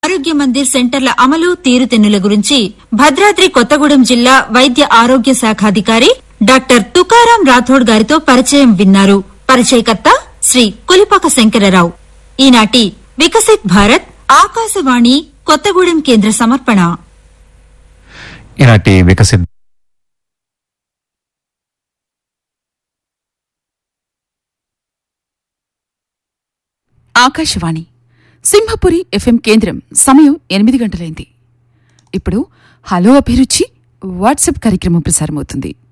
ఆరోగ్య మందిర్ సెంటర్ల అమలు తీరుతెన్నుల గురించి భద్రాద్రి కొత్తగూడెం జిల్లా వైద్య ఆరోగ్య శాఖాధికారి డాక్టర్ తుకారాం రాథోడ్ గారితో పరిచయం విన్నారు. పరిచయకర్త శ్రీ కులిపాక శంకరరావు. ఈనాటి వికసిత్ భారత్ ఆకాశవాణి కొత్తగూడెం కేంద్ర సమర్పణ. ఈనాటి వికసిత్ ఆకాశవాణి సింహపురి ఎఫ్ఎం కేంద్రం. సమయం 8 గంటలైంది. ఇప్పుడు హలో అభిరుచి వాట్సాప్ కార్యక్రమం ప్రసారమవుతుంది.